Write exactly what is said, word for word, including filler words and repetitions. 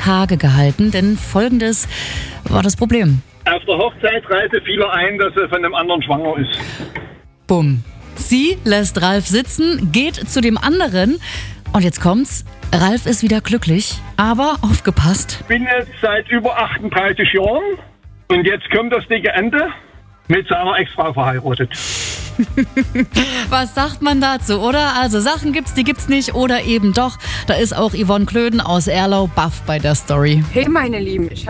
Tage gehalten, denn Folgendes war das Problem. Auf der Hochzeitsreise fiel er ein, dass er von dem anderen schwanger ist. Bumm. Sie lässt Ralf sitzen, geht zu dem anderen und jetzt kommt's. Ralf ist wieder glücklich, aber aufgepasst. Ich bin jetzt seit über achtunddreißig Jahren und jetzt kommt das dicke Ende mit seiner Ex-Frau verheiratet. Was sagt man dazu, oder? Also Sachen gibt's, die gibt's nicht oder eben doch. Da ist auch Yvonne Klöden aus Erlau baff bei der Story. Hey meine Lieben, ich